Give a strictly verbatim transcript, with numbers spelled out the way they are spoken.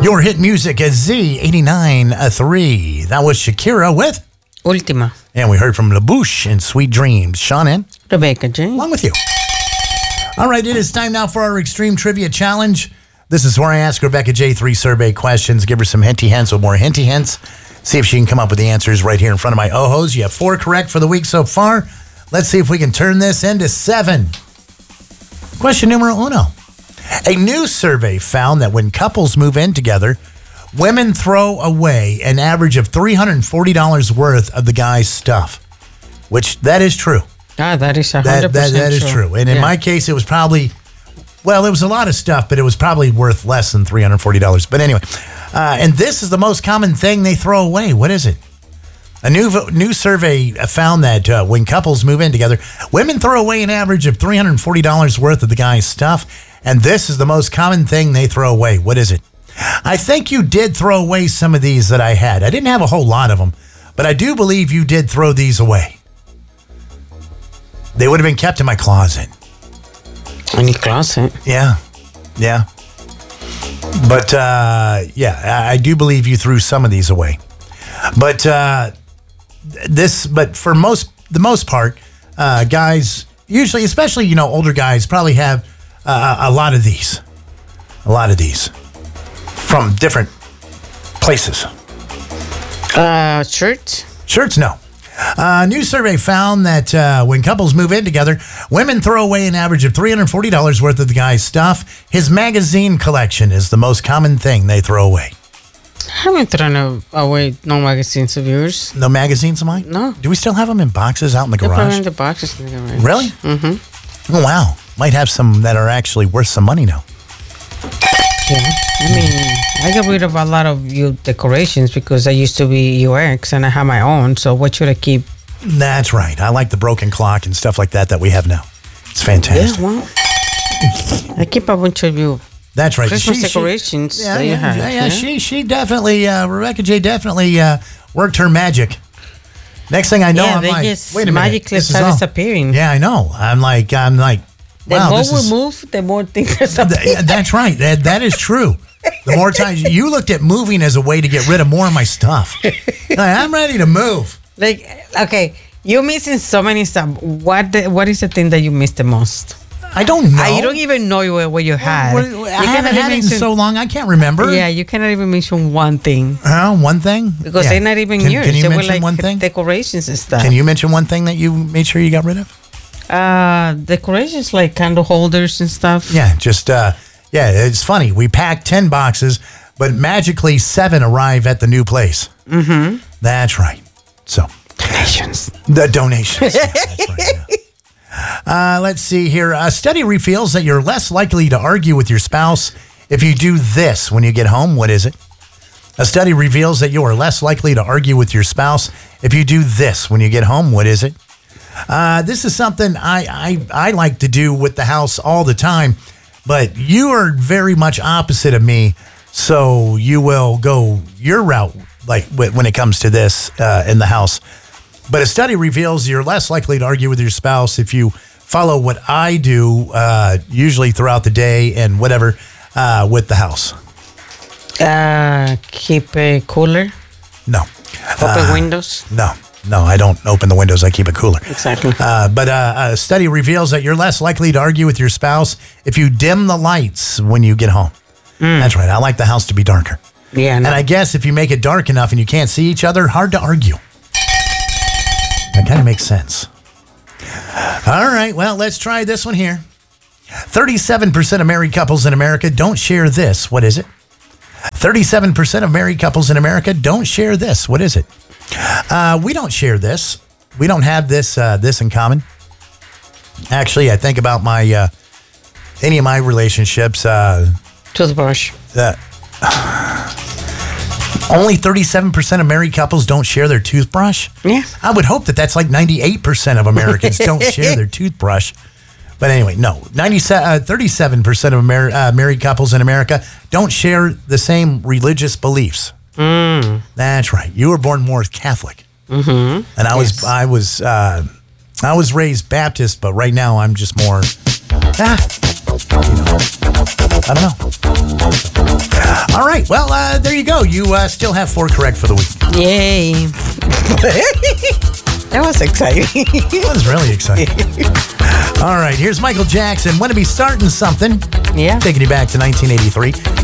Your hit music is Z eighty-nine point three. That was Shakira with Ultima. And we heard from LaBouche and Sweet Dreams. Sean and Rebecca J. Along with you. All right, it is time now for our Extreme Trivia Challenge. This is where I ask Rebecca J three survey questions, give her some hinty hints or more hinty hints, see if she can come up with the answers right here in front of my ojos. You have four correct for the week so far. Let's see if we can turn this into seven. Question numero uno. A new survey found that when couples move in together, women throw away an average of three hundred forty dollars worth of the guy's stuff, which that is true. Ah, that is one That, hundred percent that, that is true. true. And in Yeah. my case, it was probably, well, it was a lot of stuff, but it was probably worth less than three hundred forty dollars. But anyway, uh, and this is the most common thing they throw away. What is it? A new new survey found that uh, when couples move in together, women throw away an average of three hundred forty dollars worth of the guy's stuff. And this is the most common thing they throw away. What is it? I think you did throw away some of these that I had. I didn't have a whole lot of them, but I do believe you did throw these away. They would have been kept in my closet. In your closet? Yeah. Yeah. But, uh, yeah, I, I do believe you threw some of these away. But uh, this, but for most, the most part, uh, guys, usually, especially, you know, older guys probably have uh, a lot of these. A lot of these. From different places. Uh, shirts? Shirts, no. A uh, new survey found that uh, when couples move in together, women throw away an average of three hundred forty dollars worth of the guy's stuff. His magazine collection is the most common thing they throw away. I haven't thrown away no magazines of yours. No magazines of mine? No. Do we still have them in boxes out in the They're probably garage? in the boxes in the garage. Really? Mm-hmm. Oh, wow. Might have some that are actually worth some money now. Yeah. I mean, I got rid of a lot of your decorations because I used to be U X and I have my own. So what should I keep? That's right. I like the broken clock and stuff like that that we have now. It's fantastic. Yeah, well, I keep a bunch of you. That's right. Christmas She- she- decorations yeah, that you yeah, have, yeah, yeah. yeah? She she definitely uh, Rebecca J definitely uh, worked her magic. Next thing I know, Yeah, I'm they like, just wait a minute, magically this is start all- disappearing. Yeah, I know. I'm like, I'm like, The wow, more this we is. move, the more things Th- disappear. that's right. That that is true. The more times you looked at moving as a way to get rid of more of my stuff. Like, I'm ready to move. Like, okay, you're missing so many stuff. What the, What is the thing that you miss the most? I don't know. I don't even know what, what you had. What- You I haven't cannot had it in mention- so long. I can't remember. Yeah, you cannot even mention one thing. Uh, one thing? Because Yeah. they're not even can, yours. Can you they were mention like one thing? decorations and stuff. Can you mention one thing that you made sure you got rid of? Uh, decorations like candle holders and stuff. Yeah, just, uh, yeah, it's funny. We packed ten boxes, but magically seven arrive at the new place. Mm-hmm. That's right. So, Donations. the donations. Yeah, that's right, yeah. Uh, let's see here. A study reveals that you're less likely to argue with your spouse if you do this when you get home. What is it? A study reveals that you are less likely to argue with your spouse if you do this when you get home. What is it? Uh, this is something I, I I like to do with the house all the time, but you are very much opposite of me, so you will go your route like wh- when it comes to this uh, in the house. But a study reveals you're less likely to argue with your spouse if you follow what I do, uh, usually throughout the day and whatever, uh, with the house. Uh, keep it cooler. No. Open Uh, windows. No. No, I don't open the windows. I keep it cooler. Exactly. Uh, but uh, a study reveals that you're less likely to argue with your spouse if you dim the lights when you get home. That's right. I like the house to be darker. Yeah. No. And I guess if you make it dark enough and you can't see each other, hard to argue. That kind of makes sense. All right. Well, let's try this one here. thirty-seven percent of married couples in America don't share this. What is it? thirty-seven percent of married couples in America don't share this. What is it? Uh, we don't share this. We don't have this uh, this in common. Actually, I think about my uh, any of my relationships. Uh, Toothbrush. uh, only thirty-seven percent of married couples don't share their toothbrush. Yeah. I would hope that that's like ninety-eight percent of Americans don't share their toothbrush. But anyway, no. ninety-seven, uh, thirty-seven percent of Amer- uh, married couples in America don't share the same religious beliefs. Mm. That's right. You were born more Catholic, Mm-hmm. and I was Yes. I was uh, I was raised Baptist, but right now I'm just more. Ah, you know, I don't know. All right. right. Well, uh, there you go. You uh, still have four correct for the week. Yay. That was exciting. That was really exciting. All right, here's Michael Jackson. Want to be starting something? Yeah. Taking you back to nineteen eighty-three.